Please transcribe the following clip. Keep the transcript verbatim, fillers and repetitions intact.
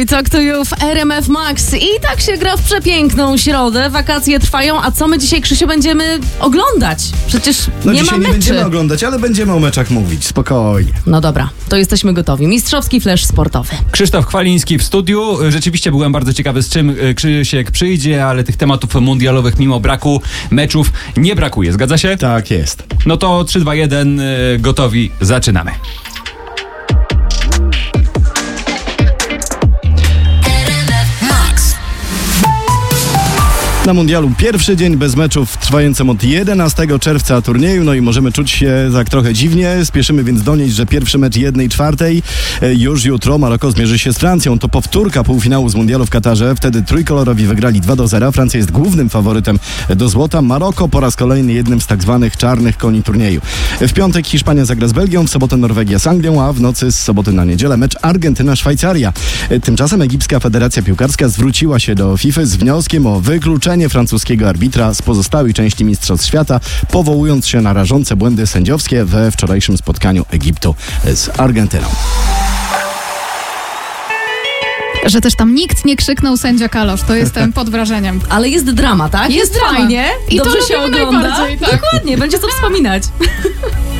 Talk to You w R M F Max. I tak się gra w przepiękną środę. Wakacje trwają, a co my dzisiaj, Krzysiu, będziemy oglądać? Przecież no nie ma dzisiaj meczy. nie będziemy oglądać, ale będziemy o meczach mówić. Spokojnie. No dobra, to jesteśmy gotowi. Mistrzowski flash sportowy. Krzysztof Chwaliński w studiu. Rzeczywiście byłem bardzo ciekawy, z czym Krzysiek przyjdzie, ale tych tematów mundialowych mimo braku meczów nie brakuje. Zgadza się? Tak jest. No to trzy, dwa, jeden, gotowi, zaczynamy. Na mundialu pierwszy dzień bez meczów w trwającym od jedenastego czerwca turnieju, no i możemy czuć się tak trochę dziwnie. Spieszymy więc donieść, że pierwszy mecz jednej czwartej już jutro. Maroko zmierzy się z Francją. To powtórka półfinału z mundialu w Katarze. Wtedy trójkolorowi wygrali dwa do zera. Francja jest głównym faworytem do złota. Maroko po raz kolejny jednym z tak zwanych czarnych koni turnieju. W piątek Hiszpania zagra z Belgią, w sobotę Norwegia z Anglią, a w nocy z soboty na niedzielę mecz Argentyna-Szwajcaria. Tymczasem Egipska Federacja Piłkarska zwróciła się do FIFA z wnioskiem o wykluczenie francuskiego arbitra z pozostałej części Mistrzostw Świata, powołując się na rażące błędy sędziowskie we wczorajszym spotkaniu Egiptu z Argentyną. Że też tam nikt nie krzyknął sędzia Kalosz, to jestem pod wrażeniem. Ale jest drama, tak? Jest jest drama. fajnie. I to Dobrze się lubimy ogląda. najbardziej, tak. Dokładnie, będzie co wspominać.